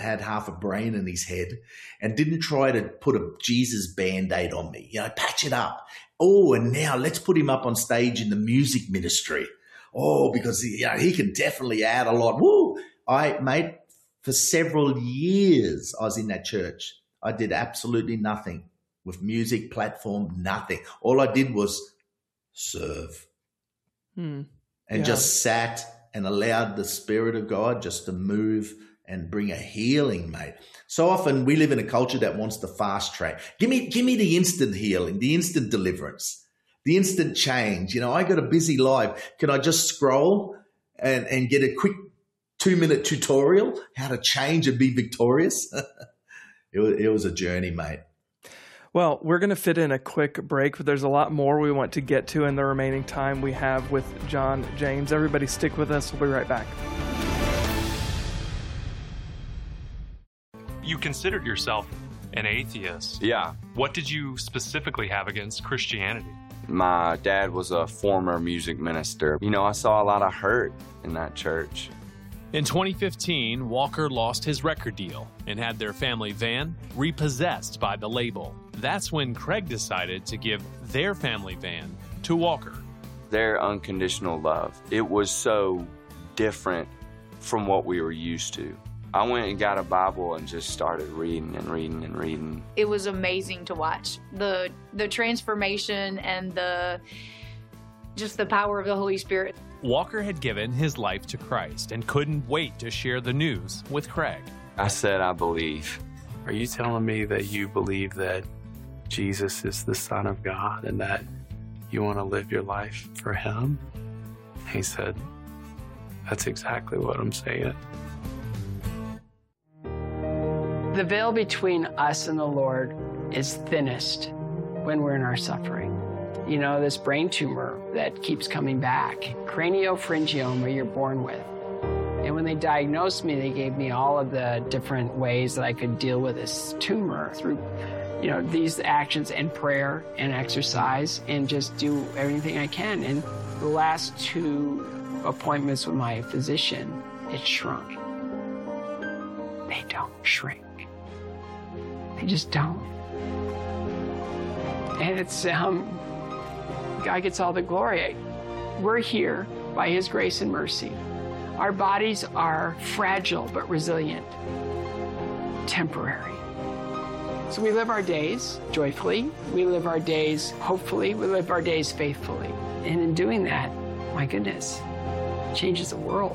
had half a brain in his head and didn't try to put a Jesus Band-Aid on me, patch it up. Oh, and now let's put him up on stage in the music ministry. Oh, because he can definitely add a lot. Woo! Mate, for several years I was in that church. I did absolutely nothing with music, platform, nothing. All I did was serve and just sat and allowed the Spirit of God just to move and bring a healing, mate. So often we live in a culture that wants the fast track. Give me the instant healing, the instant deliverance, the instant change. I got a busy life. Can I just scroll and get a quick 2-minute tutorial how to change and be victorious? It was a journey, mate. Well, we're going to fit in a quick break, but there's a lot more we want to get to in the remaining time we have with John James. Everybody stick with us. We'll be right back. You considered yourself an atheist. Yeah. What did you specifically have against Christianity? My dad was a former music minister. I saw a lot of hurt in that church. In 2015, Walker lost his record deal and had their family van repossessed by the label. That's when Craig decided to give their family van to Walker. Their unconditional love, it was so different from what we were used to. I went and got a Bible and just started reading and reading and reading. It was amazing to watch. The transformation and just the power of the Holy Spirit. Walker had given his life to Christ and couldn't wait to share the news with Craig. I said, I believe. Are you telling me that you believe that Jesus is the Son of God and that you want to live your life for him? He said, that's exactly what I'm saying. The veil between us and the Lord is thinnest when we're in our suffering. This brain tumor that keeps coming back, craniopharyngioma you're born with. And when they diagnosed me, they gave me all of the different ways that I could deal with this tumor through, these actions and prayer and exercise and just do everything I can. And the last 2 appointments with my physician, it shrunk. They don't shrink. They just don't. And it's, God gets all the glory. We're here by his grace and mercy. Our bodies are fragile but resilient, temporary. So we live our days joyfully. We live our days hopefully. We live our days faithfully. And in doing that, my goodness, it changes the world.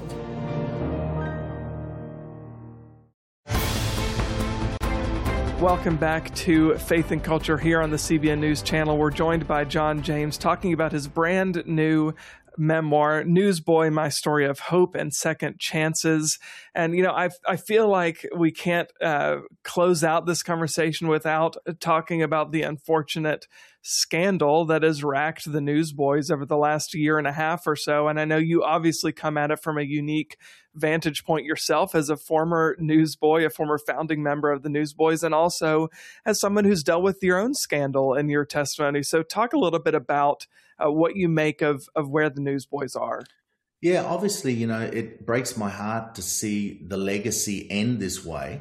Welcome back to Faith and Culture here on the CBN News Channel. We're joined by John James talking about his brand new memoir, Newsboy, My Story of Hope and Second Chances. And, I feel like we can't close out this conversation without talking about the unfortunate scandal that has racked the Newsboys over the last year and a half or so. And I know you obviously come at it from a unique vantage point yourself as a former newsboy, a former founding member of the Newsboys, and also as someone who's dealt with your own scandal in your testimony. So talk a little bit about what you make of where the Newsboys are. Yeah, obviously, it breaks my heart to see the legacy end this way.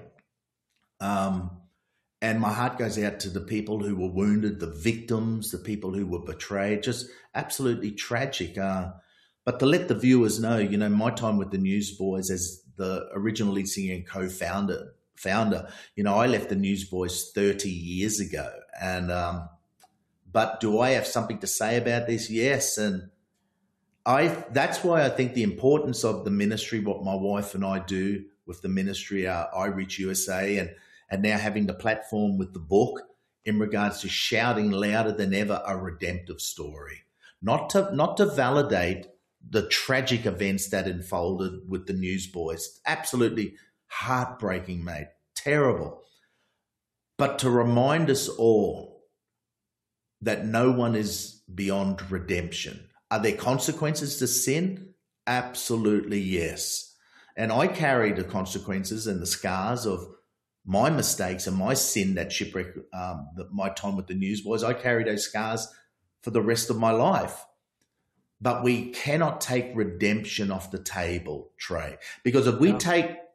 And my heart goes out to the people who were wounded, the victims, the people who were betrayed, just absolutely tragic. But to let the viewers know, my time with the Newsboys as the original lead singer and co-founder, I left the Newsboys 30 years ago. And but do I have something to say about this? Yes. And that's why I think the importance of the ministry, what my wife and I do with the ministry, iReach USA, and now having the platform with the book in regards to shouting louder than ever a redemptive story, not to validate the tragic events that unfolded with the Newsboys. Absolutely heartbreaking, mate. Terrible. But to remind us all that no one is beyond redemption. Are there consequences to sin? Absolutely yes. And I carry the consequences and the scars of my mistakes and my sin, that shipwreck, my time with the Newsboys. I carry those scars for the rest of my life. But we cannot take redemption off the table, Trey, because if we take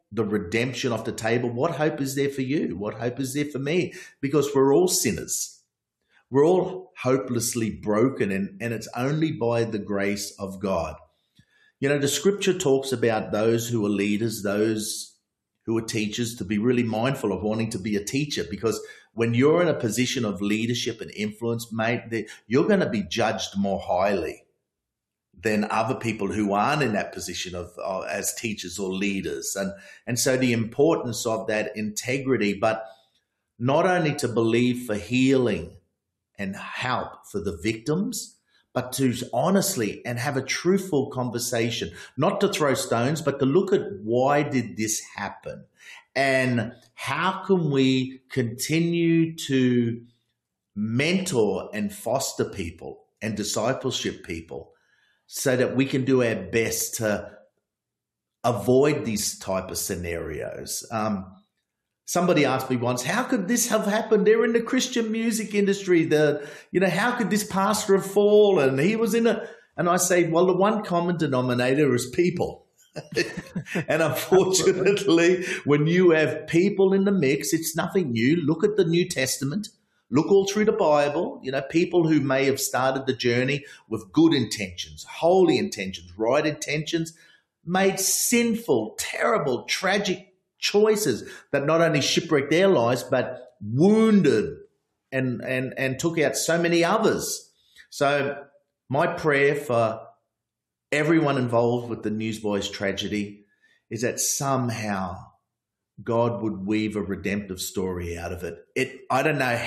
the redemption off the table, what hope is there for you? What hope is there for me? Because we're all sinners. We're all hopelessly broken, and it's only by the grace of God. You know, the scripture talks about those who are leaders, those who are teachers, to be really mindful of wanting to be a teacher, because when you're in a position of leadership and influence, mate, you're going to be judged more highly than other people who aren't in that position of as teachers or leaders. And so the importance of that integrity, but not only to believe for healing and help for the victims, but to honestly and have a truthful conversation, not to throw stones, but to look at why did this happen? And how can we continue to mentor and foster people and discipleship people so that we can do our best to avoid these type of scenarios? Somebody asked me once, how could this have happened? They're in the Christian music industry. How could this pastor have fallen? He was in and I say, well, the one common denominator is people. And unfortunately, when you have people in the mix, it's nothing new. Look at the New Testament. Look all through the Bible, people who may have started the journey with good intentions, holy intentions, right intentions, made sinful, terrible, tragic choices that not only shipwrecked their lives, but wounded and took out so many others. So my prayer for everyone involved with the Newsboys tragedy is that somehow God would weave a redemptive story out of it. I don't know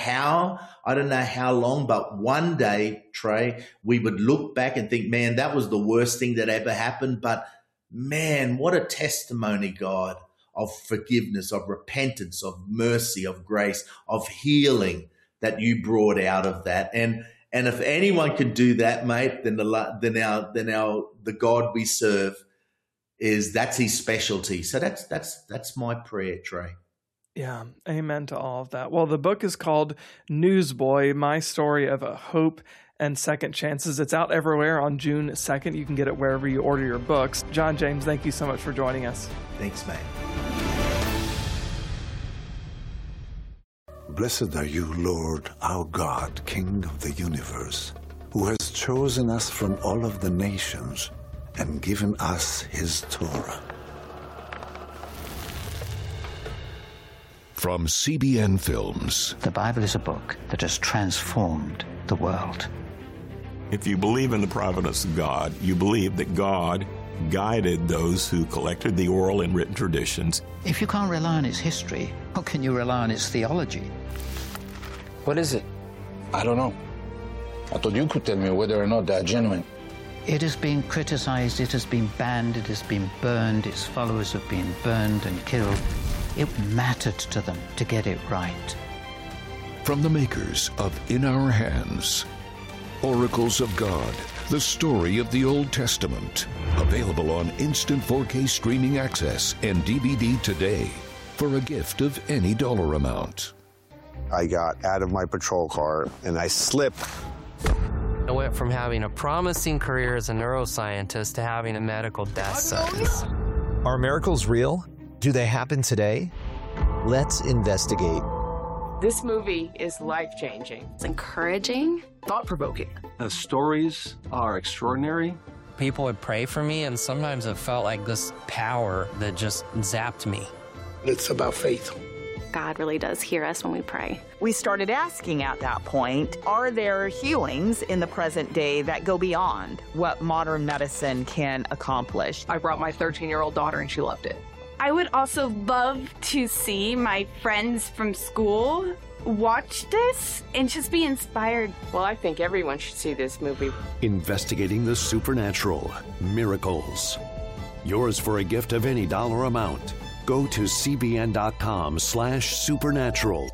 how long, but one day, Trey, we would look back and think, man, that was the worst thing that ever happened. But man, what a testimony, God, of forgiveness, of repentance, of mercy, of grace, of healing that you brought out of that. And if anyone can do that, mate, then the God we serve that's his specialty. So that's my prayer, Trey. Yeah, amen to all of that. Well, the book is called Newsboy: My Story of a Hope and Second Chances. It's out everywhere on June 2nd. You can get it wherever you order your books. John James, thank you so much for joining us. Thanks, mate. Blessed are you, Lord, our God, King of the universe, who has chosen us from all of the nations and given us his Torah. From CBN Films. The Bible is a book that has transformed the world. If you believe in the providence of God, you believe that God guided those who collected the oral and written traditions. If you can't rely on its history, how can you rely on its theology? What is it? I don't know. I thought you could tell me whether or not they're genuine. It has been criticized, it has been banned, it has been burned, its followers have been burned and killed. It mattered to them to get it right. From the makers of In Our Hands, Oracles of God, the story of the Old Testament. Available on instant 4K streaming access and DVD today for a gift of any dollar amount. I got out of my patrol car and I slipped. I went from having a promising career as a neuroscientist to having a medical death sentence. Are miracles real? Do they happen today? Let's investigate. This movie is life-changing. It's encouraging. Thought-provoking. The stories are extraordinary. People would pray for me, and sometimes it felt like this power that just zapped me. It's about faith. God really does hear us when we pray. We started asking at that point, are there healings in the present day that go beyond what modern medicine can accomplish? I brought my 13-year-old daughter, and she loved it. I would also love to see my friends from school watch this and just be inspired. Well, I think everyone should see this movie. Investigating the supernatural, miracles. Yours for a gift of any dollar amount. Go to cbn.com/supernatural.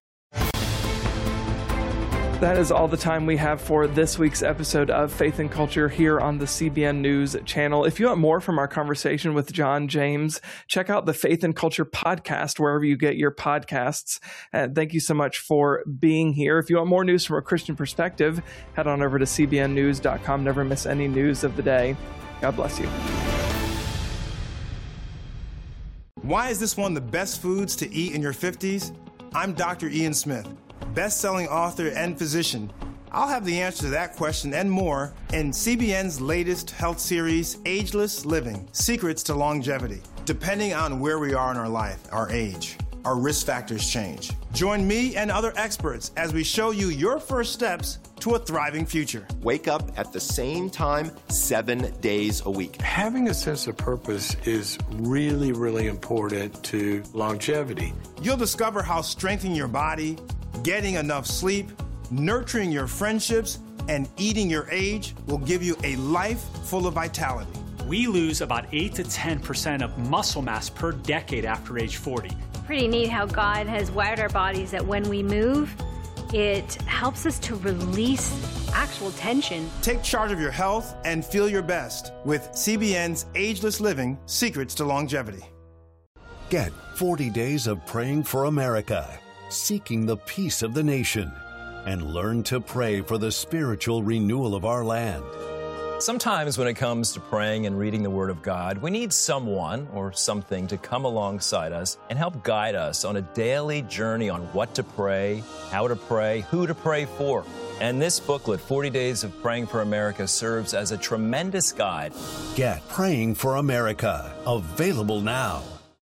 That is all the time we have for this week's episode of Faith and Culture here on the CBN News channel. If you want more from our conversation with John James, check out the Faith and Culture podcast wherever you get your podcasts. Thank you so much for being here. If you want more news from a Christian perspective, head on over to cbnnews.com. Never miss any news of the day. God bless you. Why is this one of the best foods to eat in your 50s? I'm Dr. Ian Smith, best-selling author and physician. I'll have the answer to that question and more in CBN's latest health series, Ageless Living: Secrets to Longevity. Depending on where we are in our life, our age, our risk factors change. Join me and other experts as we show you your first steps to a thriving future. Wake up at the same time 7 days a week. Having a sense of purpose is really, really important to longevity. You'll discover how strengthening your body, getting enough sleep, nurturing your friendships, and eating your age will give you a life full of vitality. We lose about 8 to 10% of muscle mass per decade after age 40. Pretty neat how God has wired our bodies that when we move, it helps us to release actual tension. Take charge of your health and feel your best with CBN's Ageless Living: Secrets to Longevity. Get 40 days of praying for America, seeking the peace of the nation, and learn to pray for the spiritual renewal of our land. Sometimes when it comes to praying and reading the Word of God, we need someone or something to come alongside us and help guide us on a daily journey on what to pray, how to pray, who to pray for. And this booklet, 40 Days of Praying for America, serves as a tremendous guide. Get Praying for America, available now.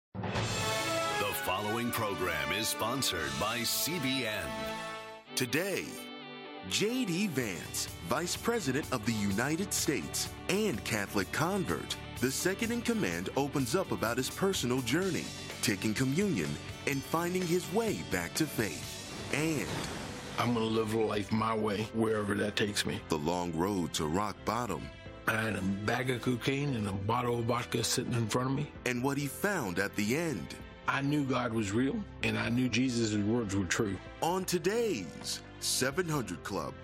The following program is sponsored by CBN. Today, J.D. Vance, Vice President of the United States and Catholic convert, the second in command, opens up about his personal journey, taking communion and finding his way back to faith. And I'm going to live life my way, wherever that takes me. The long road to rock bottom. I had a bag of cocaine and a bottle of vodka sitting in front of me. And what he found at the end. I knew God was real, and I knew Jesus' words were true. On today's 700 Club.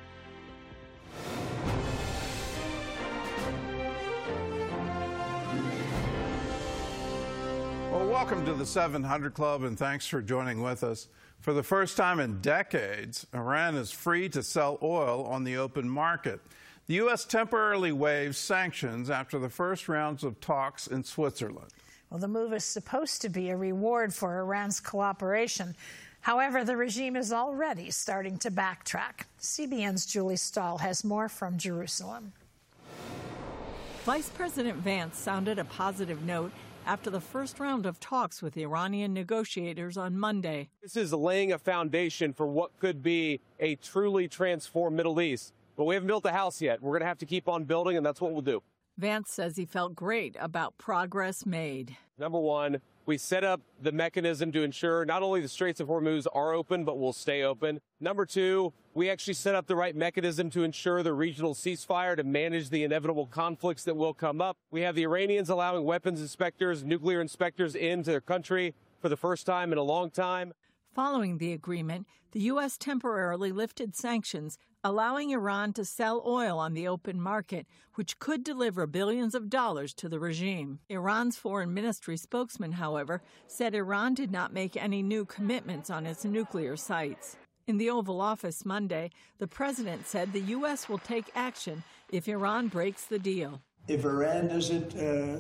Well, welcome to the 700 Club, and thanks for joining with us. For the first time in decades, Iran is free to sell oil on the open market. The U.S. temporarily waived sanctions after the first rounds of talks in Switzerland. Well, the move is supposed to be a reward for Iran's cooperation. However, the regime is already starting to backtrack. CBN's Julie Stahl has more from Jerusalem. Vice President Vance sounded a positive note after the first round of talks with Iranian negotiators on Monday. This is laying a foundation for what could be a truly transformed Middle East. But we haven't built the house yet. We're going to have to keep on building, and that's what we'll do. Vance says he felt great about progress made. Number one, we set up the mechanism to ensure not only the Straits of Hormuz are open, but will stay open. Number two, we actually set up the right mechanism to ensure the regional ceasefire to manage the inevitable conflicts that will come up. We have the Iranians allowing weapons inspectors, nuclear inspectors into their country for the first time in a long time. Following the agreement, the U.S. temporarily lifted sanctions, allowing Iran to sell oil on the open market, which could deliver billions of dollars to the regime. Iran's foreign ministry spokesman, however, said Iran did not make any new commitments on its nuclear sites. In the Oval Office Monday, the president said the U.S. will take action if Iran breaks the deal. If Iran doesn't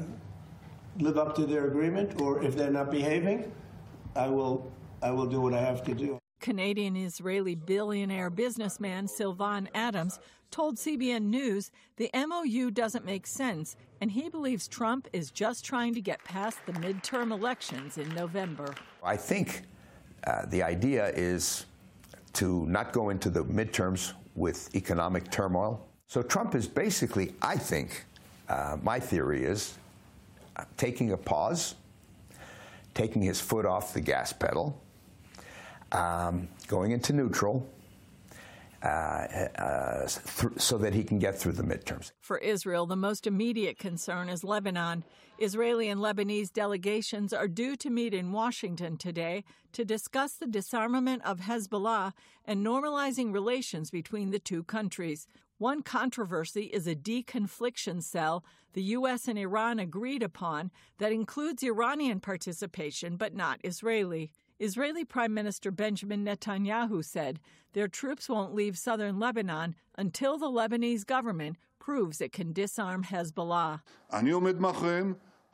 live up to their agreement, or if they're not behaving, I will do what I have to do. Canadian-Israeli billionaire businessman Sylvan Adams told CBN News the MOU doesn't make sense, and he believes Trump is just trying to get past the midterm elections in November. I think the idea is to not go into the midterms with economic turmoil. So Trump is basically, I think, my theory is, taking a pause, taking his foot off the gas pedal, going into neutral so that he can get through the midterms. For Israel, the most immediate concern is Lebanon. Israeli and Lebanese delegations are due to meet in Washington today to discuss the disarmament of Hezbollah and normalizing relations between the two countries. One controversy is a deconfliction cell the U.S. and Iran agreed upon that includes Iranian participation but not Israeli. Israeli Prime Minister Benjamin Netanyahu said their troops won't leave southern Lebanon until the Lebanese government proves it can disarm Hezbollah.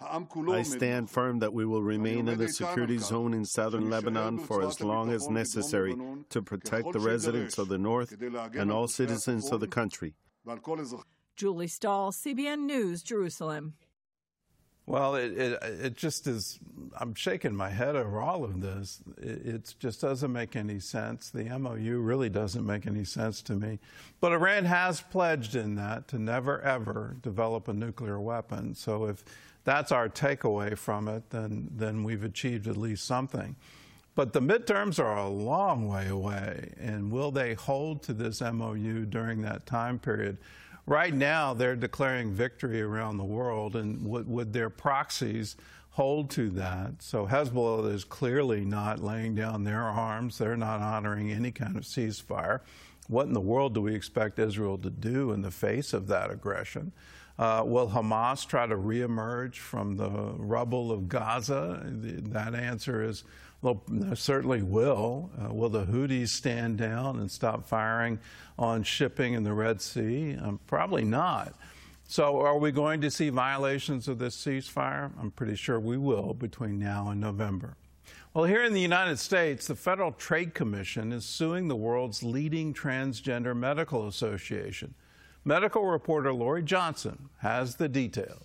I stand firm that we will remain in the security zone in southern Lebanon for as long as necessary to protect the residents of the north and all citizens of the country. Julie Stahl, CBN News, Jerusalem. Well, it just is, I'm shaking my head over all of this. It just doesn't make any sense. The MOU really doesn't make any sense to me. But Iran has pledged in that to never, ever develop a nuclear weapon. So if that's our takeaway from it, then we've achieved at least something. But the midterms are a long way away. And will they hold to this MOU during that time period? Right now, they're declaring victory around the world, and would their proxies hold to that? So Hezbollah is clearly not laying down their arms. They're not honoring any kind of ceasefire. What in the world do we expect Israel to do in the face of that aggression? Will Hamas try to reemerge from the rubble of Gaza? That answer is, well, they certainly will. Will the Houthis stand down and stop firing on shipping in the Red Sea? Probably not. So are we going to see violations of this ceasefire? I'm pretty sure we will between now and November. Well, here in the United States, the Federal Trade Commission is suing the world's leading transgender medical association. Medical reporter Lori Johnson has the details.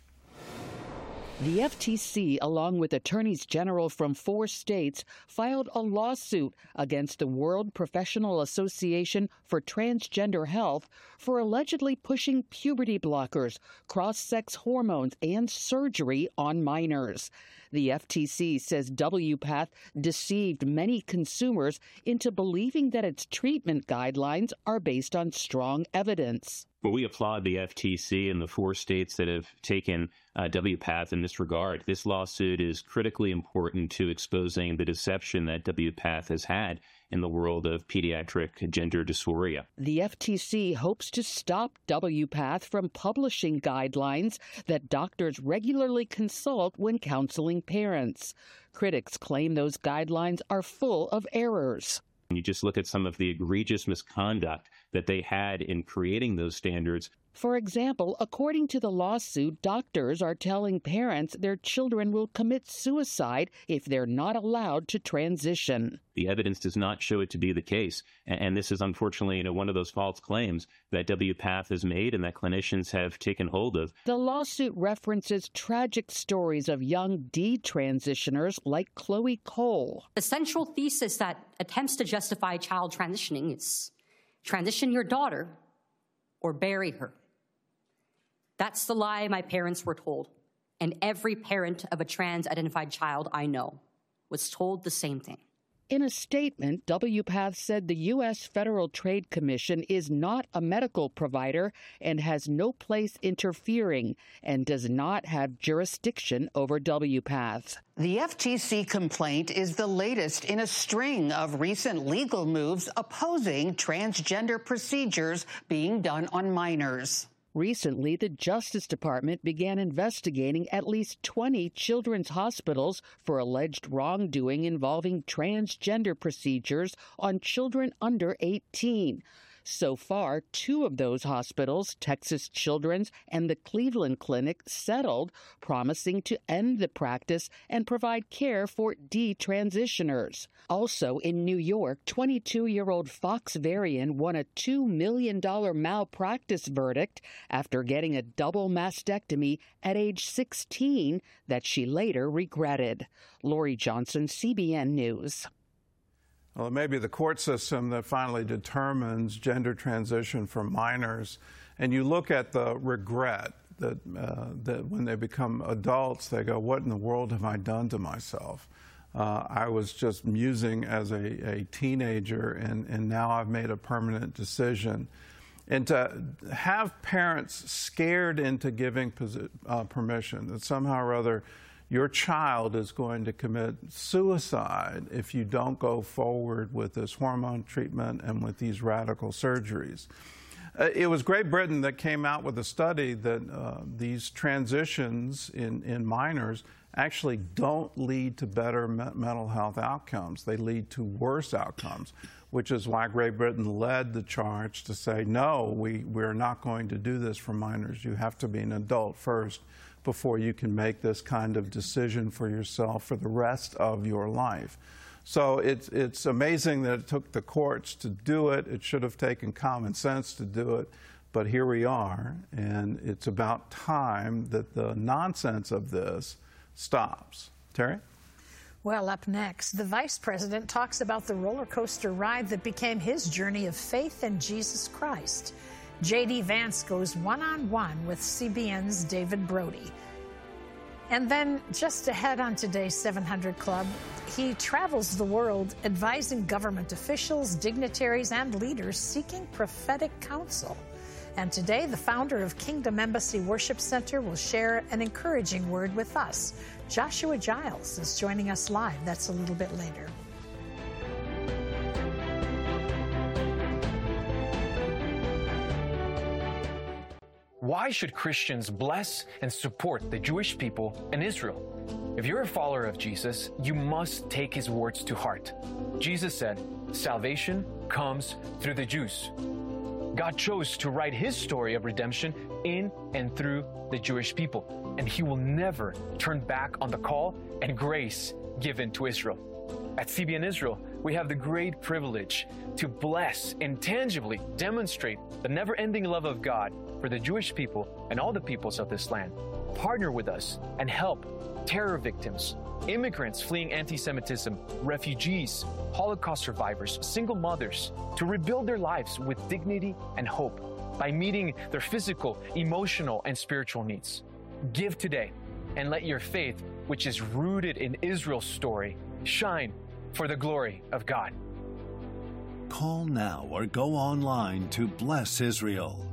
The FTC, along with attorneys general from 4 states, filed a lawsuit against the World Professional Association for Transgender Health for allegedly pushing puberty blockers, cross-sex hormones, and surgery on minors. The FTC says WPATH deceived many consumers into believing that its treatment guidelines are based on strong evidence. Well, we applaud the FTC and the 4 states that have taken WPATH in this regard. This lawsuit is critically important to exposing the deception that WPATH has had in the world of pediatric gender dysphoria. The FTC hopes to stop WPATH from publishing guidelines that doctors regularly consult when counseling parents. Critics claim those guidelines are full of errors. You just look at some of the egregious misconduct that they had in creating those standards. For example, according to the lawsuit, doctors are telling parents their children will commit suicide if they're not allowed to transition. The evidence does not show it to be the case. And this is unfortunately, one of those false claims that WPATH has made and that clinicians have taken hold of. The lawsuit references tragic stories of young detransitioners like Chloe Cole. The central thesis that attempts to justify child transitioning is transition your daughter or bury her. That's the lie my parents were told. And every parent of a trans-identified child I know was told the same thing. In a statement, WPATH said the U.S. Federal Trade Commission is not a medical provider and has no place interfering and does not have jurisdiction over WPATH. The FTC complaint is the latest in a string of recent legal moves opposing transgender procedures being done on minors. Recently, the Justice Department began investigating at least 20 children's hospitals for alleged wrongdoing involving transgender procedures on children under 18. So far, 2 of those hospitals, Texas Children's and the Cleveland Clinic, settled, promising to end the practice and provide care for detransitioners. Also in New York, 22-year-old Fox Varian won a $2 million malpractice verdict after getting a double mastectomy at age 16 that she later regretted. Lori Johnson, CBN News. Well, it may be the court system that finally determines gender transition for minors. And you look at the regret that when they become adults, they go, what in the world have I done to myself? I was just musing as a teenager, and now I've made a permanent decision. And to have parents scared into giving permission that somehow or other your child is going to commit suicide if you don't go forward with this hormone treatment and with these radical surgeries. It was Great Britain that came out with a study that these transitions in minors actually don't lead to better mental health outcomes. They lead to worse outcomes, which is why Great Britain led the charge to say, no, we're not going to do this for minors. You have to be an adult first before you can make this kind of decision for yourself for the rest of your life. So it's amazing that it took the courts to do it. It should have taken common sense to do it. But here we are, and it's about time that the nonsense of this stops. Terry? Well, up next, the Vice President talks about the roller coaster ride that became his journey of faith in Jesus Christ. J.D. Vance goes one-on-one with CBN's David Brody. And then, just ahead on today's 700 Club, he travels the world advising government officials, dignitaries, and leaders seeking prophetic counsel. And today, the founder of Kingdom Embassy Worship Center will share an encouraging word with us. Joshua Giles is joining us live. That's a little bit later. Why should Christians bless and support the Jewish people in Israel? If you're a follower of Jesus, you must take his words to heart. Jesus said, "Salvation comes through the Jews." God chose to write his story of redemption in and through the Jewish people, and he will never turn back on the call and grace given to Israel. At CBN Israel, we have the great privilege to bless and tangibly demonstrate the never-ending love of God for the Jewish people and all the peoples of this land. Partner with us and help terror victims, immigrants fleeing anti-Semitism, refugees, Holocaust survivors, single mothers, to rebuild their lives with dignity and hope by meeting their physical, emotional, and spiritual needs. Give today and let your faith, which is rooted in Israel's story, shine for the glory of God. Call now or go online to bless Israel.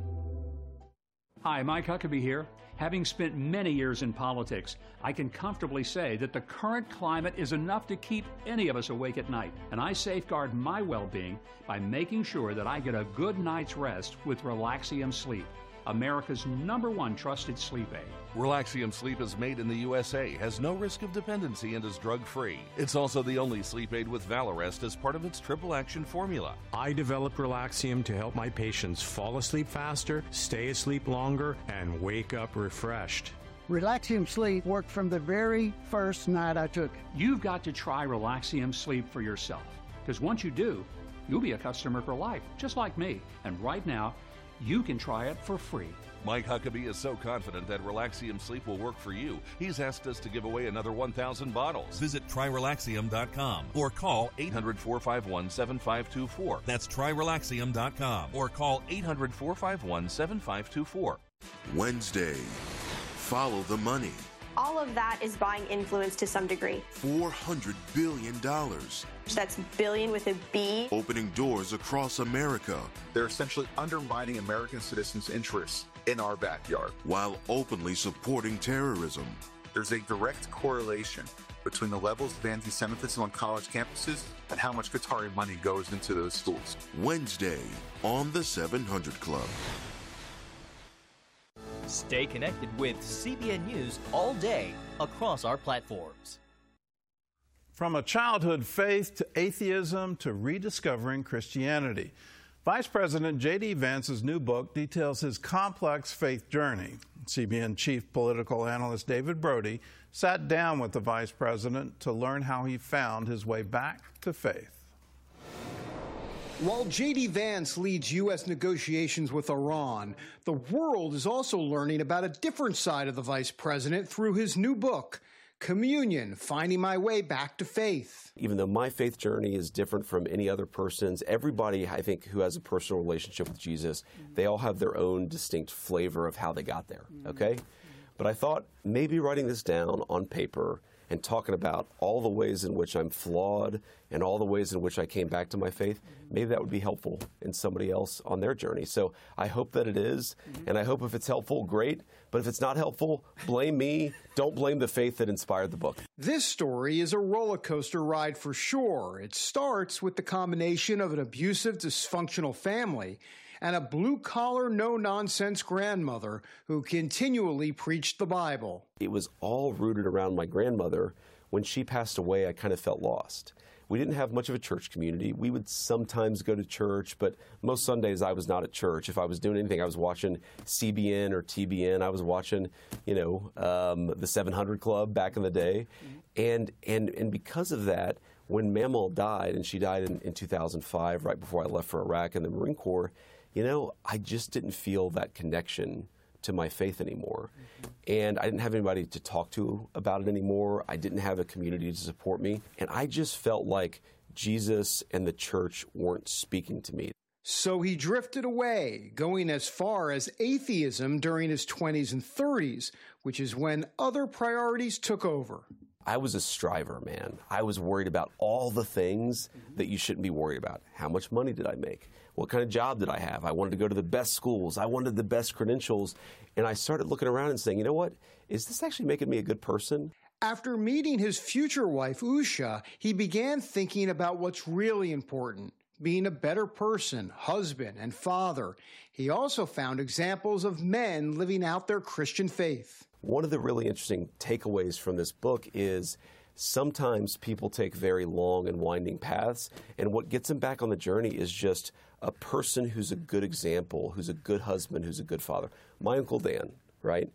Hi, Mike Huckabee here. Having spent many years in politics, I can comfortably say that the current climate is enough to keep any of us awake at night, and I safeguard my well-being by making sure that I get a good night's rest with Relaxium Sleep, America's #1 trusted sleep aid. Relaxium Sleep is made in the USA, has no risk of dependency, and is drug-free. It's also the only sleep aid with Valarest as part of its triple action formula. I developed Relaxium to help my patients fall asleep faster, stay asleep longer, and wake up refreshed. Relaxium Sleep worked from the very first night I took it. You've got to try Relaxium Sleep for yourself, because once you do, you'll be a customer for life, just like me. And right now, you can try it for free. Mike Huckabee is so confident that Relaxium Sleep will work for you, he's asked us to give away another 1,000 bottles. Visit TryRelaxium.com or call 800-451-7524. That's TryRelaxium.com or call 800-451-7524. Wednesday, follow the money. All of that is buying influence to some degree. $400 billion. That's billion with a B. Opening doors across America. They're essentially undermining American citizens' interests in our backyard, while openly supporting terrorism. There's a direct correlation between the levels of anti-Semitism on college campuses and how much Qatari money goes into those schools. Wednesday on the 700 Club. Stay connected with CBN News all day across our platforms. From a childhood faith to atheism to rediscovering Christianity, Vice President J.D. Vance's new book details his complex faith journey. CBN Chief Political Analyst David Brody sat down with the Vice President to learn how he found his way back to faith. While J.D. Vance leads U.S. negotiations with Iran, the world is also learning about a different side of the Vice President through his new book, Communion, Finding My Way Back to Faith. Even though my faith journey is different from any other person's, everybody, I think, who has a personal relationship with Jesus, they all have their own distinct flavor of how they got there, okay? But I thought maybe writing this down on paper and talking about all the ways in which I'm flawed and all the ways in which I came back to my faith, maybe that would be helpful in somebody else on their journey. So I hope that it is, and I hope if it's helpful, great. But if it's not helpful, blame me. Don't blame the faith that inspired the book. This story is a roller coaster ride for sure. It starts with the combination of an abusive, dysfunctional family and a blue-collar, no-nonsense grandmother who continually preached the Bible. It was all rooted around my grandmother, when she passed away, I kind of felt lost. We didn't have much of a church community. We would sometimes go to church, but most Sundays I was not at church. If I was doing anything, I was watching CBN or TBN. I was watching, the 700 Club back in the day. And because of that, when Mamaw died, and she died in 2005, right before I left for Iraq and the Marine Corps, I just didn't feel that connection to my faith anymore. And I didn't have anybody to talk to about it anymore. I didn't have a community to support me. And I just felt like Jesus and the church weren't speaking to me. So he drifted away, going as far as atheism during his 20s and 30s, which is when other priorities took over. I was a striver, man. I was worried about all the things that you shouldn't be worried about. How much money did I make? What kind of job did I have? I wanted to go to the best schools. I wanted the best credentials. And I started looking around and saying, you know what? Is this actually making me a good person? After meeting his future wife, Usha, he began thinking about what's really important, being a better person, husband, and father. He also found examples of men living out their Christian faith. One of the really interesting takeaways from this book is sometimes people take very long and winding paths, and what gets them back on the journey is just a person who's a good example, who's a good husband, who's a good father. My Uncle Dan, right?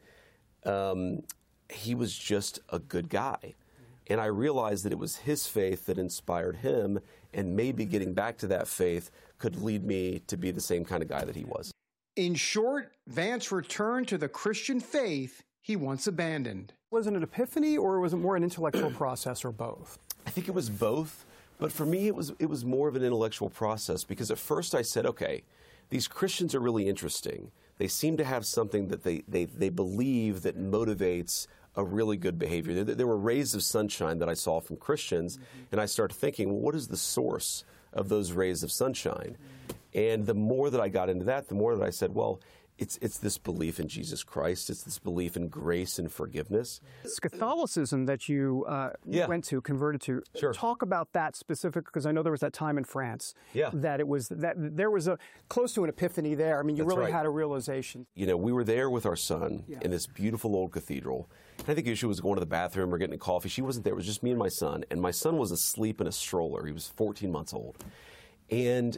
He was just a good guy. And I realized that it was his faith that inspired him, and maybe getting back to that faith could lead me to be the same kind of guy that he was. In short, Vance returned to the Christian faith he once abandoned. Was it an epiphany, or was it more an intellectual process, or both? I think it was both, but for me it was more of an intellectual process, because at first I said, okay, these Christians are really interesting. They seem to have something that they believe that motivates a really good behavior. There were rays of sunshine that I saw from Christians, and I started thinking, well, what is the source of those rays of sunshine? And the more that I got into that, the more that I said, well, it's this belief in Jesus Christ. It's this belief in grace and forgiveness. It's Catholicism that you went to, converted to. Sure. Talk about that specific, because I know there was that time in France that there was a close to an epiphany there. I mean, you That's really right. had a realization. We were there with our son in this beautiful old cathedral. And I think Usha was going to the bathroom or getting a coffee. She wasn't there. It was just me and my son. And my son was asleep in a stroller. He was 14 months old. And,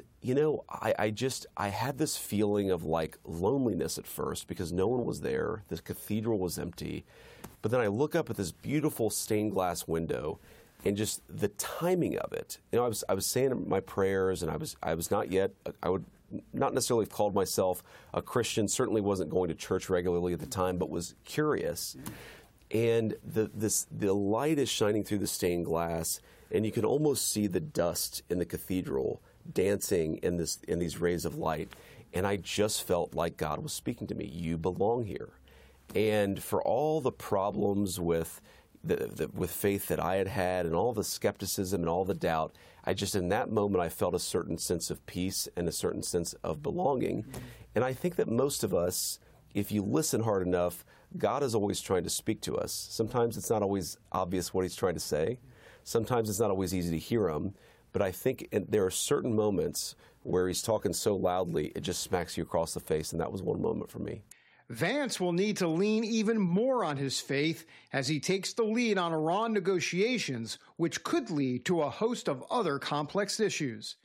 I had this feeling of like loneliness at first because no one was there. The cathedral was empty. But then I look up at this beautiful stained glass window and just the timing of it. I was saying my prayers, and I was not yet, I would not necessarily have called myself a Christian, certainly wasn't going to church regularly at the time, but was curious. And the light is shining through the stained glass, and you can almost see the dust in the cathedral dancing in these rays of light. And I just felt like God was speaking to me. You belong here. And for all the problems with with faith that I had and all the skepticism and all the doubt, in that moment, I felt a certain sense of peace and a certain sense of belonging. And I think that most of us, if you listen hard enough, God is always trying to speak to us. Sometimes it's not always obvious what he's trying to say. Sometimes it's not always easy to hear him. But I think there are certain moments where he's talking so loudly, it just smacks you across the face, and that was one moment for me. Vance will need to lean even more on his faith as he takes the lead on Iran negotiations, which could lead to a host of other complex issues.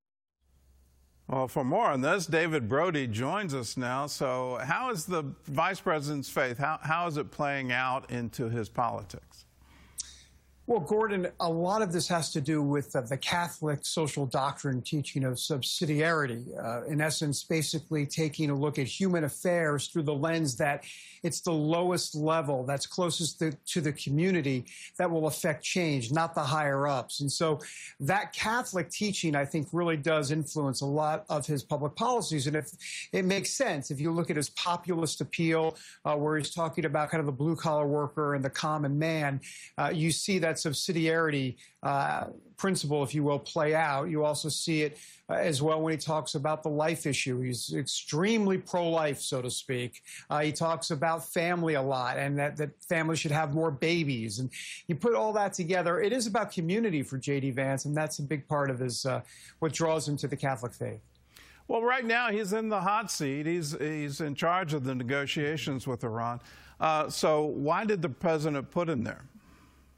Well, for more on this, David Brody joins us now. So how is the vice president's faith, how is it playing out into his politics? Well, Gordon, a lot of this has to do with the Catholic social doctrine teaching of subsidiarity. In essence, basically taking a look at human affairs through the lens that it's the lowest level that's closest to the community that will affect change, not the higher ups. And so that Catholic teaching, I think, really does influence a lot of his public policies. And if it makes sense, if you look at his populist appeal, where he's talking about kind of the blue-collar worker and the common man, you see that subsidiarity principle, if you will, play out. You also see it as well when he talks about the life issue. He's extremely pro-life, so to speak. He talks about family a lot, and that families should have more babies. And you put all that together, it is about community for J.D. Vance, and that's a big part of his what draws him to the Catholic faith. Well, right now he's in the hot seat. He's in charge of the negotiations with Iran. So why did the president put him there?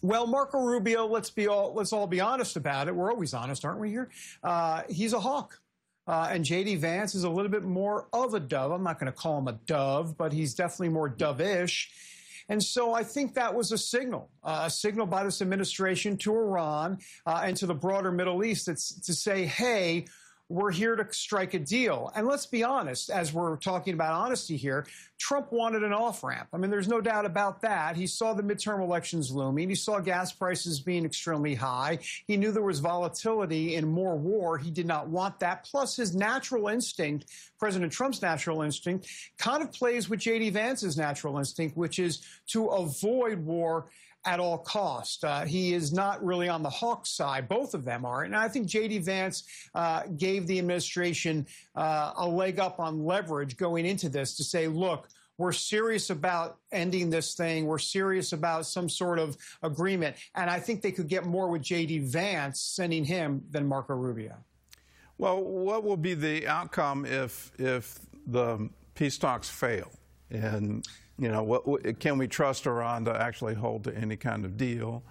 Well, Marco Rubio, let's all be honest about it. We're always honest, aren't we here? He's a hawk. And J.D. Vance is a little bit more of a dove. I'm not going to call him a dove, but he's definitely more dove-ish. And so I think that was a signal by this administration to Iran and to the broader Middle East to say, hey, we're here to strike a deal. And let's be honest, as we're talking about honesty here, Trump wanted an off-ramp. I mean, there's no doubt about that. He saw the midterm elections looming. He saw gas prices being extremely high. He knew there was volatility and more war. He did not want that. Plus, his natural instinct, President Trump's natural instinct, kind of plays with J.D. Vance's natural instinct, which is to avoid war at all cost. He is not really on the hawk side. Both of them are. And I think J.D. Vance gave the administration a leg up on leverage going into this to say, look, we're serious about ending this thing. We're serious about some sort of agreement. And I think they could get more with J.D. Vance sending him than Marco Rubio. Well, what will be the outcome if the peace talks fail? And you know, can we trust Iran to actually hold to any kind of deal?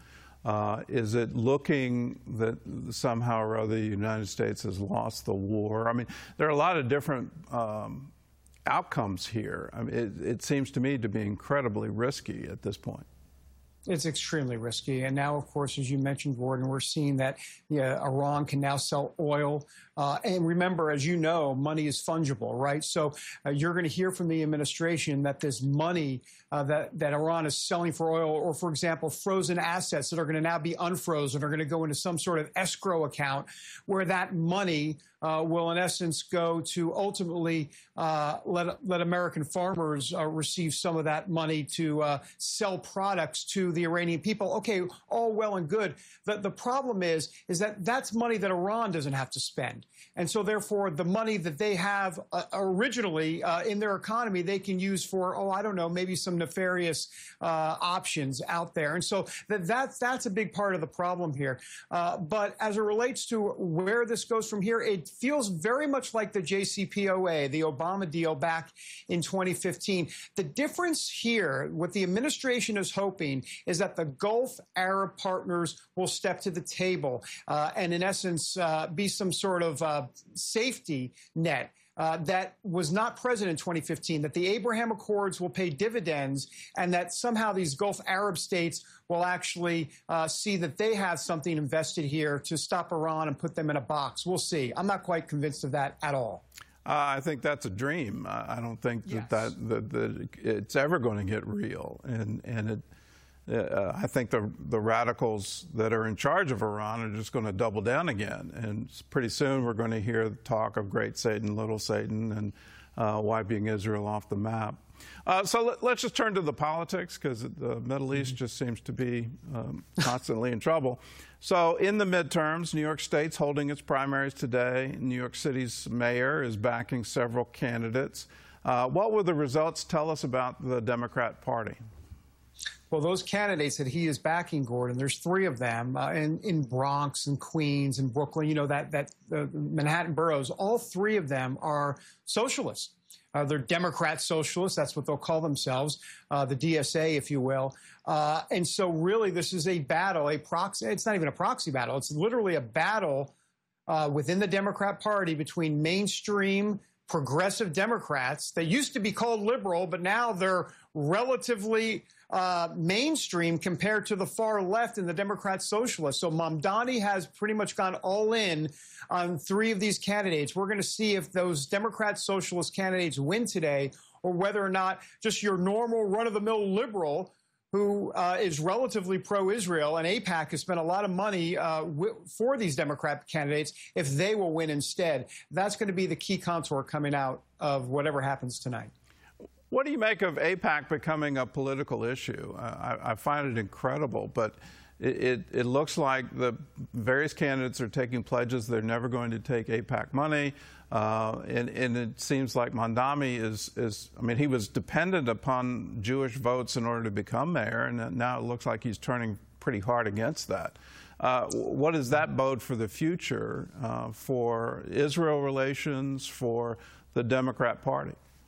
Is it looking that somehow or other the United States has lost the war? I mean, there are a lot of different outcomes here. I mean, it seems to me to be incredibly risky at this point. It's extremely risky. And now, of course, as you mentioned, Gordon, we're seeing that Iran can now sell oil. And remember, as you know, money is fungible, right? So you're going to hear from the administration that this money that Iran is selling for oil, or, for example, frozen assets that are going to now be unfrozen, are going to go into some sort of escrow account where that money will, in essence, go to ultimately let American farmers receive some of that money to sell products to the Iranian people. Okay, all well and good. The problem is that that's money that Iran doesn't have to spend. And so, therefore, the money that they have originally in their economy, they can use for, I don't know, maybe some nefarious options out there. And so that's a big part of the problem here. But as it relates to where this goes from here, it feels very much like the JCPOA, the Obama deal back in 2015. The difference here, what the administration is hoping, is that the Gulf Arab partners will step to the table and, in essence, be some sort of safety net. That was not present in 2015, that the Abraham Accords will pay dividends, and that somehow these Gulf Arab states will actually see that they have something invested here to stop Iran and put them in a box. We'll see. I'm not quite convinced of that at all. I think that's a dream. I don't think that it's ever going to get real. And I think the radicals that are in charge of Iran are just going to double down again. And pretty soon we're going to hear talk of great Satan, little Satan, and wiping Israel off the map. So let's just turn to the politics, because the Middle East just seems to be constantly in trouble. So in the midterms, New York State's holding its primaries today. New York City's mayor is backing several candidates. What will the results tell us about the Democrat Party? Well, those candidates that he is backing, Gordon, there's three of them in Bronx and Queens and Brooklyn, you know, that Manhattan boroughs. All three of them are socialists. They're Democrat socialists. That's what they'll call themselves, the DSA, if you will. And so really this is a battle, a proxy. It's not even a proxy battle. It's literally a battle within the Democrat Party between mainstream progressive Democrats that used to be called liberal, but now they're relatively mainstream compared to the far left and the Democrat socialists. So Mamdani has pretty much gone all in on three of these candidates. We're going to see if those Democrat socialist candidates win today, or whether or not just your normal run-of-the-mill liberal who is relatively pro-Israel, and AIPAC has spent a lot of money for these Democrat candidates, if they will win instead. That's going to be the key contour coming out of whatever happens tonight. What do you make of AIPAC becoming a political issue? I find it incredible, but it looks like the various candidates are taking pledges they're never going to take AIPAC money, and it seems like Mamdani I mean, he was dependent upon Jewish votes in order to become mayor, and now it looks like he's turning pretty hard against that. What does that bode for the future for Israel relations, for the Democrat Party?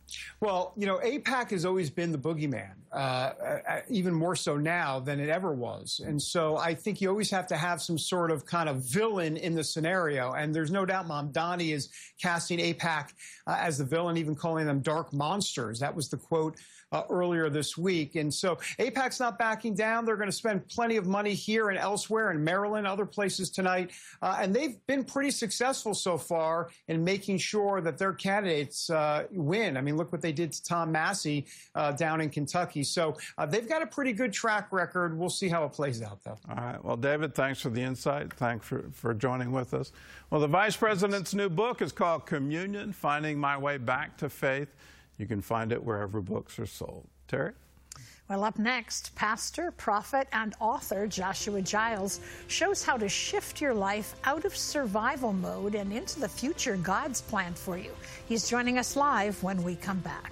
Well, you know, AIPAC has always been the boogeyman, even more so now than it ever was. And so I think you always have to have some sort of kind of villain in the scenario. And there's no doubt Mamdani is casting AIPAC as the villain, even calling them dark monsters. That was the quote earlier this week. And so AIPAC's not backing down. They're going to spend plenty of money here and elsewhere in Maryland, other places tonight. And they've been pretty successful so far in making sure that their candidates win. I mean, look what they did to Tom Massey down in Kentucky. So they've got a pretty good track record. We'll see how it plays out, though. All right. Well, David, thanks for the insight. Thanks for joining with us. Well, the Vice President's new book is called Communion, Finding My Way Back to Faith. You can find it wherever books are sold. Terry? Well, up next, pastor, prophet, and author Joshua Giles shows how to shift your life out of survival mode and into the future God's planned for you. He's joining us live when we come back.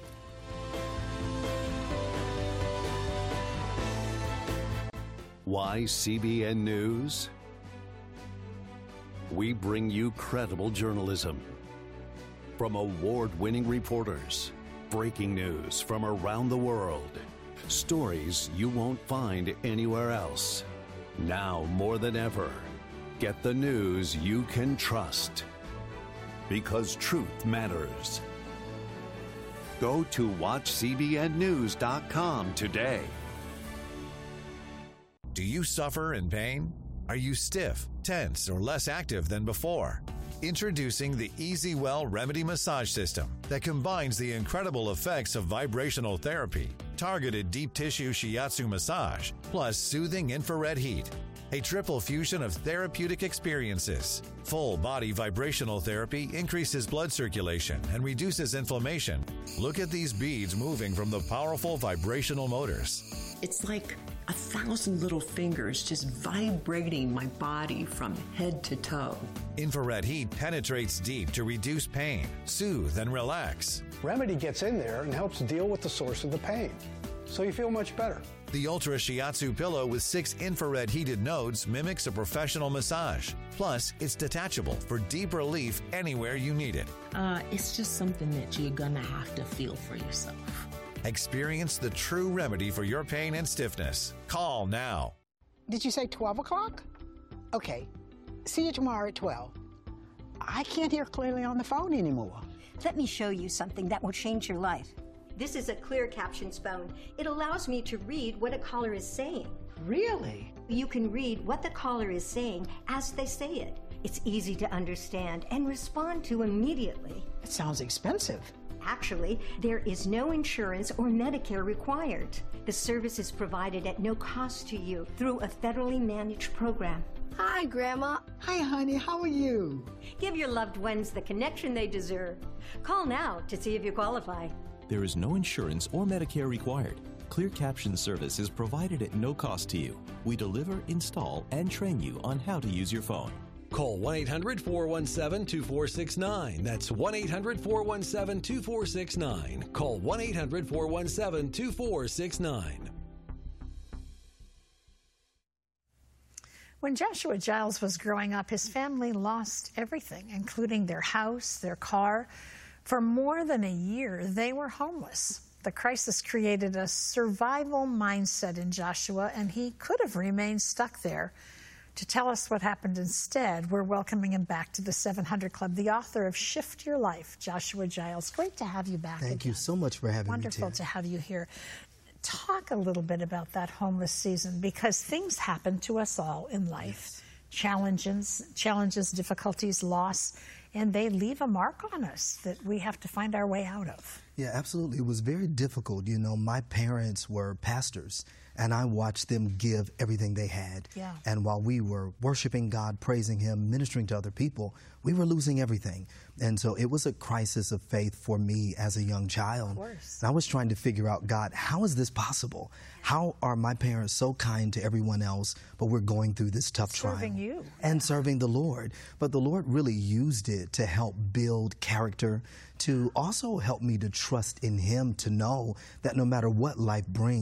Why CBN News? We bring you credible journalism. From award-winning reporters, breaking news from around the world, stories you won't find anywhere else. Now more than ever, get the news you can trust. Because truth matters. Go to watchcbnnews.com today. Do you suffer in pain? Are you stiff, tense, or less active than before? Introducing the EasyWell Remedy Massage System that combines the incredible effects of vibrational therapy, targeted deep tissue shiatsu massage, plus soothing infrared heat. A triple fusion of therapeutic experiences. Full body vibrational therapy increases blood circulation and reduces inflammation. Look at these beads moving from the powerful vibrational motors. It's like 1,000 little fingers just vibrating my body from head to toe. Infrared heat penetrates deep to reduce pain, soothe, and relax. Remedy gets in there and helps deal with the source of the pain, so you feel much better. The Ultra Shiatsu pillow with 6 infrared heated nodes mimics a professional massage. Plus, it's detachable for deep relief anywhere you need it. It's just something that you're gonna have to feel for yourself. Experience the true remedy for your pain and stiffness. Call now. Did you say 12 o'clock? Okay. See you tomorrow at 12. I can't hear clearly on the phone anymore. Let me show you something that will change your life. This is a Clear Captions phone. It allows me to read what a caller is saying. Really? You can read what the caller is saying as they say it. It's easy to understand and respond to immediately. It sounds expensive. Actually, there is no insurance or Medicare required. The service is provided at no cost to you through a federally managed program. Hi, Grandma. Hi, honey. How are you? Give your loved ones the connection they deserve. Call now to see if you qualify. There is no insurance or Medicare required. Clear Caption service is provided at no cost to you. We deliver, install, and train you on how to use your phone. Call 1-800-417-2469. That's 1-800-417-2469. Call 1-800-417-2469. When Joshua Giles was growing up, his family lost everything, including their house, their car. For more than a year, they were homeless. The crisis created a survival mindset in Joshua, and he could have remained stuck there. To tell us what happened instead, we're welcoming him back to the 700 Club, the author of Shift Your Life, Joshua Giles. Great to have you back. Thank you so much for having me, Wonderful to have you here. Talk a little bit about that homeless season, because things happen to us all in life. Yes. Challenges, difficulties, loss, and they leave a mark on us that we have to find our way out of. Yeah, absolutely. It was very difficult. You know, my parents were pastors, and I watched them give everything they had. Yeah. And while we were worshiping God, praising Him, ministering to other people, we were losing everything. And so it was a crisis of faith for me as a young child. Of course. And I was trying to figure out, God, how is this possible? How are my parents so kind to everyone else, but we're going through this tough trial? Serving you. And serving the Lord. But the Lord really used it to help build character, to also help me to trust in Him, to know that no matter what life brings,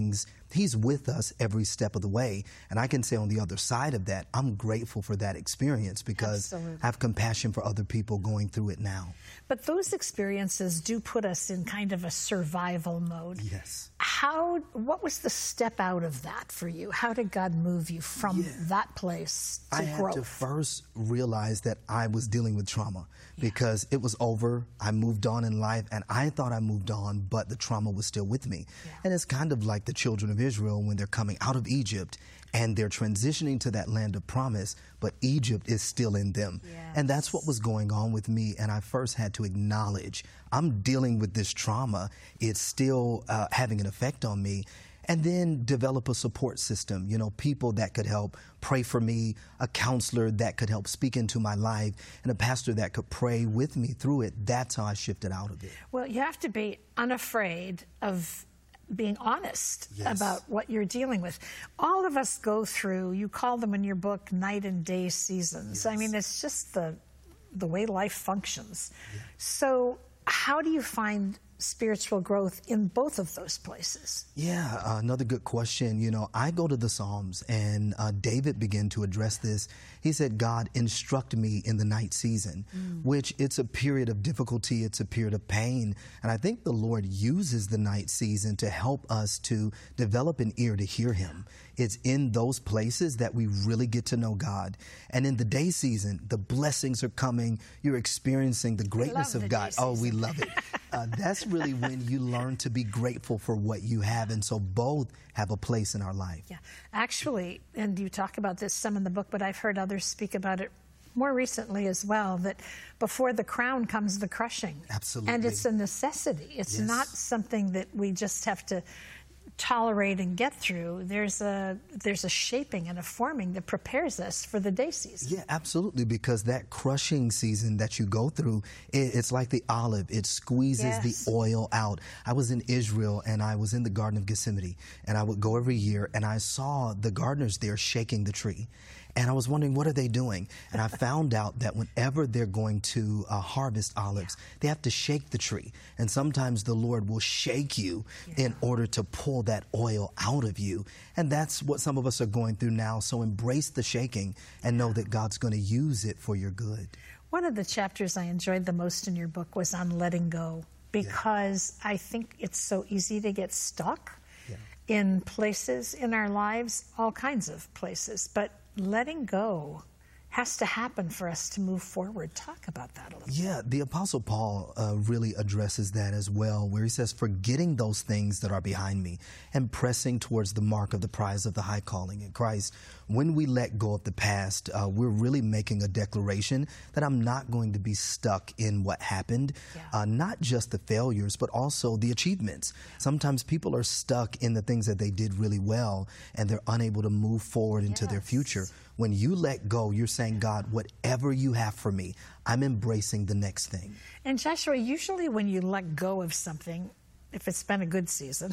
He's with us every step of the way. And I can say on the other side of that, I'm grateful for that experience because I have compassion for other people going through it now. But those experiences do put us in kind of a survival mode. Yes. What was the step out of that for you? How did God move you from that place to growth? I had to first realize that I was dealing with trauma because it was over. I moved on in life, and I thought I moved on, but the trauma was still with me. And it's kind of like the children of Israel when they're coming out of Egypt and they're transitioning to that land of promise, but Egypt is still in them. And that's what was going on with me. And I first had to acknowledge I'm dealing with this trauma. It's still having an effect on me. And then develop a support system, you know, people that could help pray for me, a counselor that could help speak into my life, and a pastor that could pray with me through it. That's how I shifted out of it. Well, you have to be unafraid of being honest about what you're dealing with. All of us go through, you call them in your book, night and day seasons. I mean, it's just the way life functions. So how do you find spiritual growth in both of those places? Yeah, another good question. You know, I go to the Psalms, and David began to address this. He said, God, instruct me in the night season, which it's a period of difficulty. It's a period of pain. And I think the Lord uses the night season to help us to develop an ear to hear him. It's in those places that we really get to know God. And in the day season, the blessings are coming. You're experiencing the greatness of God. Oh, we love it. That's really when you learn to be grateful for what you have. And so both have a place in our life. Yeah, actually, and you talk about this some in the book, but I've heard others speak about it more recently as well, that before the crown comes the crushing. Absolutely. And it's a necessity. It's not something that we just have to tolerate and get through. There's a shaping and a forming that prepares us for the day season. Yeah, absolutely, because that crushing season that you go through, it's like the olive. It squeezes the oil out. I was in Israel, and I was in the Garden of Gethsemane, and I would go every year, and I saw the gardeners there shaking the tree. And I was wondering, what are they doing? And I found out that whenever they're going to harvest olives, they have to shake the tree. And sometimes the Lord will shake you in order to pull that oil out of you. And that's what some of us are going through now. So embrace the shaking and know that God's going to use it for your good. One of the chapters I enjoyed the most in your book was on letting go, because I think it's so easy to get stuck in places in our lives, all kinds of places. But letting go has to happen for us to move forward. Talk about that a little bit. Yeah, the Apostle Paul really addresses that as well, where he says, forgetting those things that are behind me and pressing towards the mark of the prize of the high calling in Christ. When we let go of the past, we're really making a declaration that I'm not going to be stuck in what happened, not just the failures, but also the achievements. Sometimes people are stuck in the things that they did really well, and they're unable to move forward into their future. When you let go, you're saying, God, whatever you have for me, I'm embracing the next thing. And Joshua, usually when you let go of something, if it's been a good season,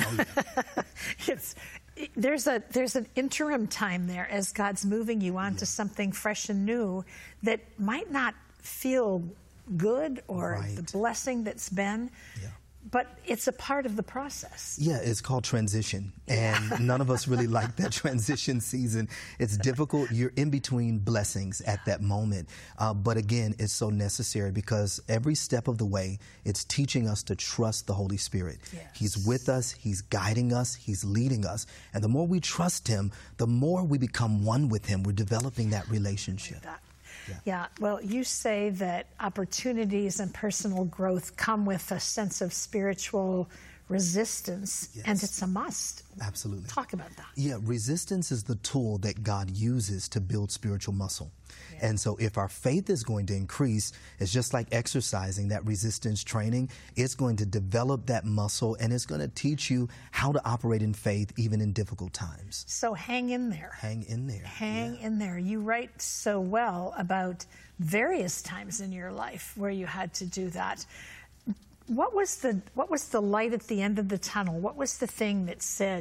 there's an interim time there as God's moving you on to something fresh and new that might not feel good or the blessing that's been. But it's a part of the process. Yeah, it's called transition. And none of us really like that transition season. It's difficult. You're in between blessings at that moment. But again, it's so necessary because every step of the way, it's teaching us to trust the Holy Spirit. He's with us. He's guiding us. He's leading us. And the more we trust him, the more we become one with him. We're developing that relationship. Yeah, well, you say that opportunities and personal growth come with a sense of spiritual resistance, and it's a must. Absolutely. Talk about that. Yeah, resistance is the tool that God uses to build spiritual muscle. And so if our faith is going to increase, it's just like exercising, that resistance training. It's going to develop that muscle, and it's going to teach you how to operate in faith even in difficult times. So hang in there. Hang in there. Hang in there. You write so well about various times in your life where you had to do that. What was the light at the end of the tunnel? What was the thing that said,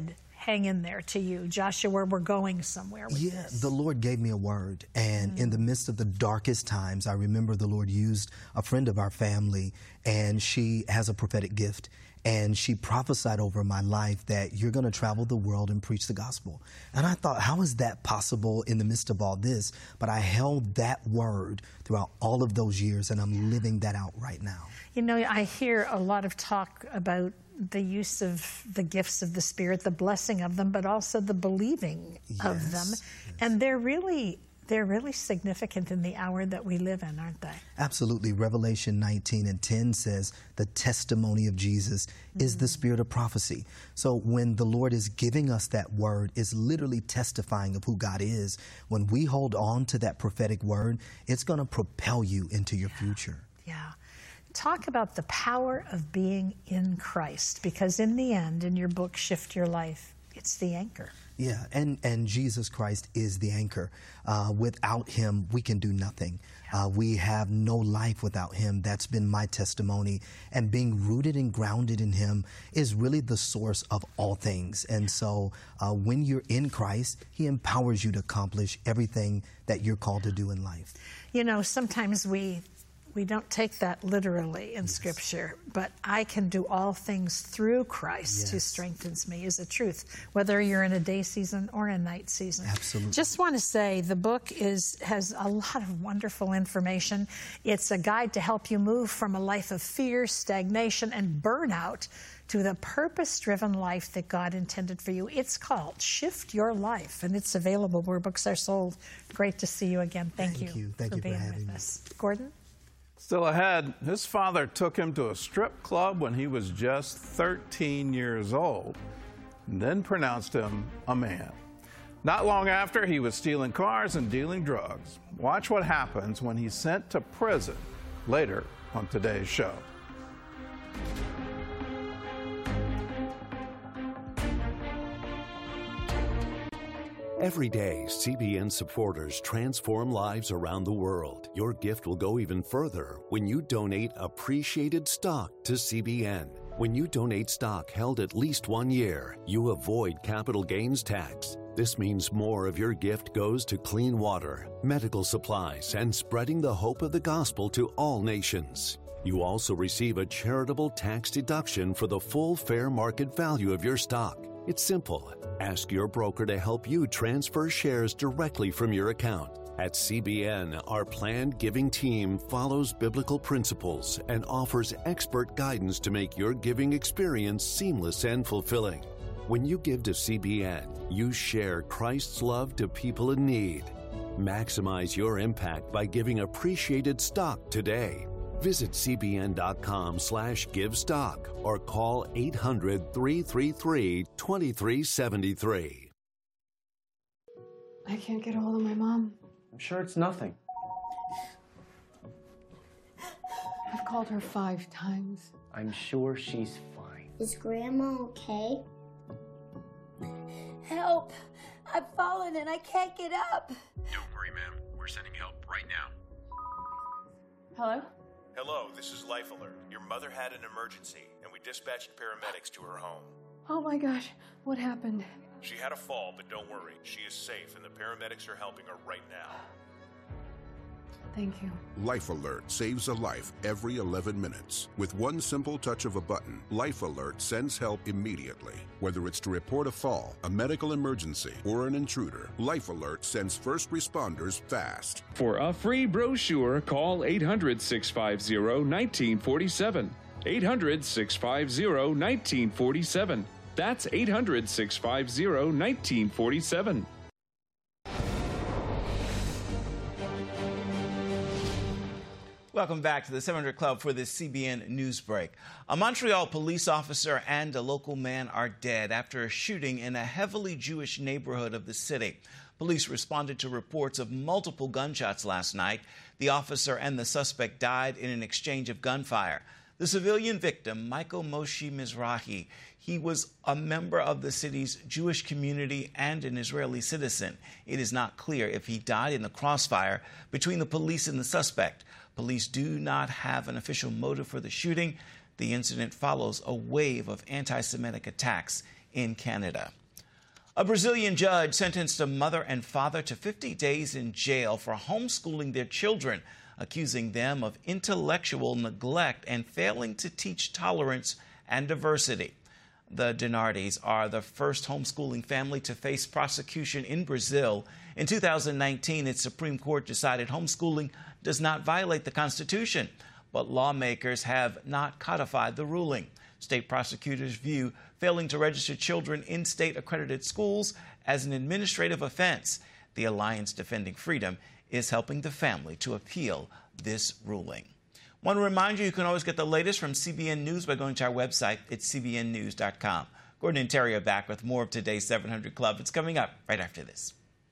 hang in there to you? Joshua, we're going somewhere with this. The Lord gave me a word, and in the midst of the darkest times, I remember the Lord used a friend of our family, and she has a prophetic gift. And she prophesied over my life that you're going to travel the world and preach the gospel. And I thought, how is that possible in the midst of all this? But I held that word throughout all of those years, and I'm living that out right now. You know, I hear a lot of talk about the use of the gifts of the Spirit, the blessing of them, but also the believing of them. Yes. And they're really significant in the hour that we live in, aren't they? Absolutely. Revelation 19:10 says the testimony of Jesus is the spirit of prophecy. So when the Lord is giving us that word, it's literally testifying of who God is. When we hold on to that prophetic word, it's going to propel you into your future. Yeah. Talk about the power of being in Christ, because in the end, in your book, Shift Your Life, it's the anchor. Yeah, and Jesus Christ is the anchor. Without him, we can do nothing. We have no life without him. That's been my testimony. And being rooted and grounded in him is really the source of all things. And so when you're in Christ, he empowers you to accomplish everything that you're called to do in life. You know, sometimes we don't take that literally in Scripture, but I can do all things through Christ who strengthens me is a truth, whether you're in a day season or a night season. Absolutely. Just want to say the book has a lot of wonderful information. It's a guide to help you move from a life of fear, stagnation, and burnout to the purpose-driven life that God intended for you. It's called Shift Your Life, and it's available where books are sold. Great to see you again. Thank you for being with us. Gordon? Still ahead, his father took him to a strip club when he was just 13 years old, and then pronounced him a man. Not long after, he was stealing cars and dealing drugs. Watch what happens when he's sent to prison later on today's show. Every day, CBN supporters transform lives around the world. Your gift will go even further when you donate appreciated stock to CBN. When you donate stock held at least 1 year, you avoid capital gains tax. This means more of your gift goes to clean water, medical supplies, and spreading the hope of the gospel to all nations. You also receive a charitable tax deduction for the full fair market value of your stock. It's simple. Ask your broker to help you transfer shares directly from your account. At CBN, our planned giving team follows biblical principles and offers expert guidance to make your giving experience seamless and fulfilling. When you give to CBN, you share Christ's love to people in need. Maximize your impact by giving appreciated stock today. Visit cbn.com/givestock or call 800-333-2373. I can't get a hold of my mom. I'm sure it's nothing. I've called her 5 times. I'm sure she's fine. Is Grandma okay? Help! I've fallen and I can't get up. Don't worry, ma'am. We're sending help right now. Hello? Hello, this is Life Alert. Your mother had an emergency, and we dispatched paramedics to her home. Oh my gosh, what happened? She had a fall, but don't worry. She is safe, and the paramedics are helping her right now. Thank you. Life Alert saves a life every 11 minutes. With one simple touch of a button, Life Alert sends help immediately. Whether it's to report a fall, a medical emergency, or an intruder, Life Alert sends first responders fast. For a free brochure, call 800-650-1947. 800-650-1947. That's 800-650-1947. Welcome back to the 700 Club for this CBN News Break. A Montreal police officer and a local man are dead after a shooting in a heavily Jewish neighborhood of the city. Police responded to reports of multiple gunshots last night. The officer and the suspect died in an exchange of gunfire. The civilian victim, Michael Moshe Mizrahi, he was a member of the city's Jewish community and an Israeli citizen. It is not clear if he died in the crossfire between the police and the suspect. Police do not have an official motive for the shooting. The incident follows a wave of anti-Semitic attacks in Canada. A Brazilian judge sentenced a mother and father to 50 days in jail for homeschooling their children, accusing them of intellectual neglect and failing to teach tolerance and diversity. The Dinardis are the first homeschooling family to face prosecution in Brazil. In 2019, its Supreme Court decided homeschooling does not violate the Constitution, but lawmakers have not codified the ruling. State prosecutors view failing to register children in state-accredited schools as an administrative offense. The Alliance Defending Freedom is helping the family to appeal this ruling. Want to remind you can always get the latest from CBN News by going to our website at cbnnews.com. Gordon and Terry are back with more of today's 700 Club. It's coming up right after this.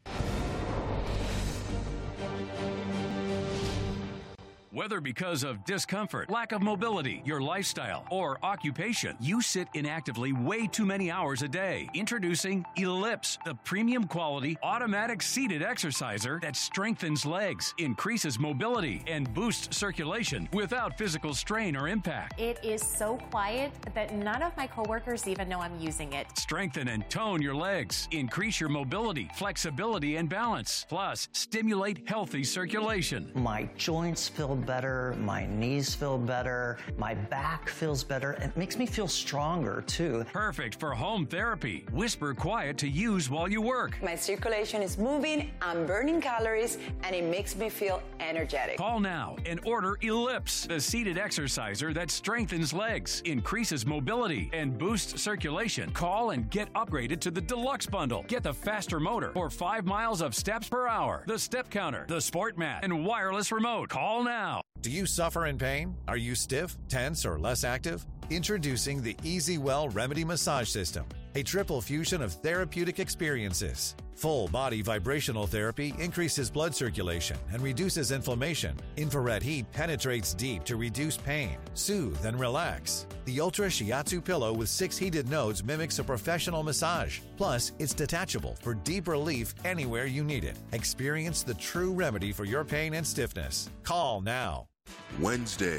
Whether because of discomfort, lack of mobility, your lifestyle, or occupation, you sit inactively way too many hours a day. Introducing Ellipse, the premium quality automatic seated exerciser that strengthens legs, increases mobility, and boosts circulation without physical strain or impact. It is so quiet that none of my coworkers even know I'm using it. Strengthen and tone your legs, increase your mobility, flexibility, and balance. Plus, stimulate healthy circulation. My joints feel better, my knees feel better, my back feels better. It makes me feel stronger too. Perfect for home therapy. Whisper quiet to use while you work. My circulation is moving, I'm burning calories, and it makes me feel energetic. Call now and order Ellipse, the seated exerciser that strengthens legs, increases mobility, and boosts circulation. Call and get upgraded to the Deluxe Bundle. Get the faster motor or 5 miles of steps per hour, the step counter, the sport mat, and wireless remote. Call now. Do you suffer in pain? Are you stiff, tense, or less active? Introducing the EasyWell Remedy Massage System, a triple fusion of therapeutic experiences. Full body vibrational therapy increases blood circulation and reduces inflammation. Infrared heat penetrates deep to reduce pain, soothe, and relax. The Ultra Shiatsu pillow with 6 heated nodes mimics a professional massage. Plus, it's detachable for deep relief anywhere you need it. Experience the true remedy for your pain and stiffness. Call now. Wednesday,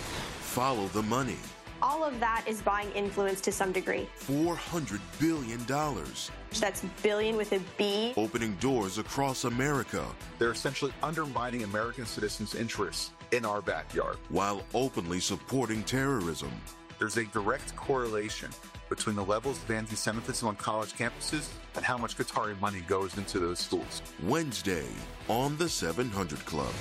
follow the money. All of that is buying influence to some degree. $400 billion. That's billion with a B. Opening doors across America. They're essentially undermining American citizens' interests in our backyard. While openly supporting terrorism. There's a direct correlation between the levels of anti-Semitism on college campuses and how much Qatari money goes into those schools. Wednesday on the 700 Club.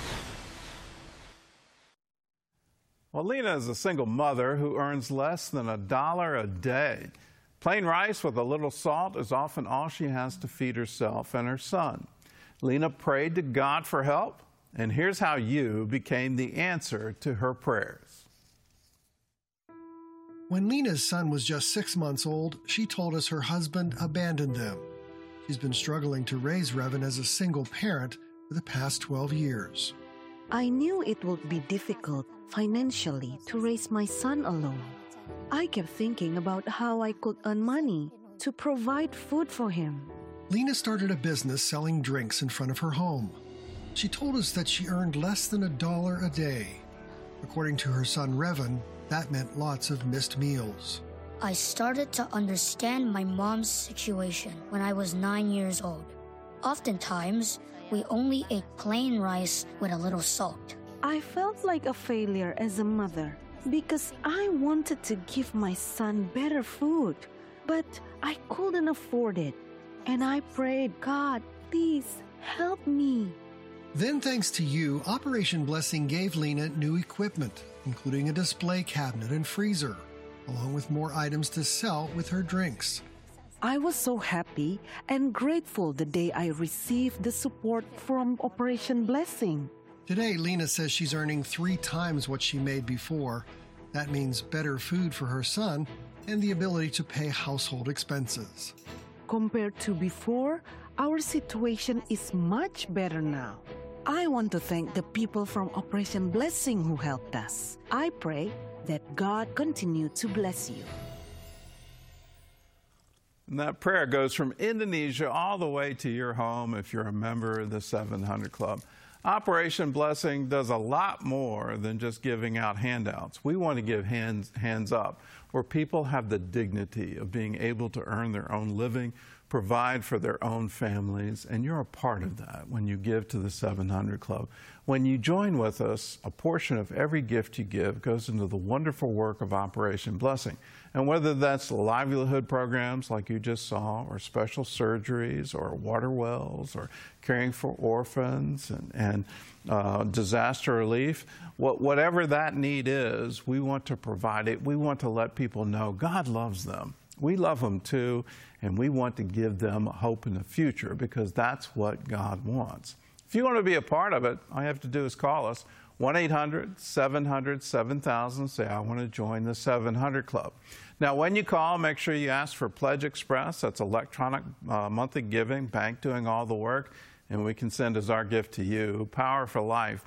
Well, Lena is a single mother who earns less than $1 a day. Plain rice with a little salt is often all she has to feed herself and her son. Lena prayed to God for help, and here's how you became the answer to her prayers. When Lena's son was just 6 months old, she told us her husband abandoned them. She's been struggling to raise Revan as a single parent for the past 12 years. I knew it would be difficult financially to raise my son alone. I kept thinking about how I could earn money to provide food for him. Lena started a business selling drinks in front of her home. She told us that she earned less than $1 a day. According to her son Revan, that meant lots of missed meals. I started to understand my mom's situation when I was 9 years old. Oftentimes, we only ate plain rice with a little salt. I felt like a failure as a mother because I wanted to give my son better food, but I couldn't afford it. And I prayed, God, please help me. Then, thanks to you, Operation Blessing gave Lena new equipment, including a display cabinet and freezer, along with more items to sell with her drinks. I was so happy and grateful the day I received the support from Operation Blessing. Today, Lena says she's earning 3 times what she made before. That means better food for her son and the ability to pay household expenses. Compared to before, our situation is much better now. I want to thank the people from Operation Blessing who helped us. I pray that God continue to bless you. And that prayer goes from Indonesia all the way to your home if you're a member of the 700 Club. Operation Blessing does a lot more than just giving out handouts. We want to give hands up, where people have the dignity of being able to earn their own living, provide for their own families, and you're a part of that when you give to the 700 Club. When you join with us, a portion of every gift you give goes into the wonderful work of Operation Blessing. And whether that's livelihood programs like you just saw, or special surgeries, or water wells, or caring for orphans, and disaster relief, whatever that need is, we want to provide it. We want to let people know God loves them. We love them too, and we want to give them hope in the future because that's what God wants. If you want to be a part of it, all you have to do is call us, 1-800-700-7000. Say, I want to join the 700 Club. Now, when you call, make sure you ask for Pledge Express. That's electronic monthly giving, bank doing all the work, and we can send as our gift to you, Power for Life.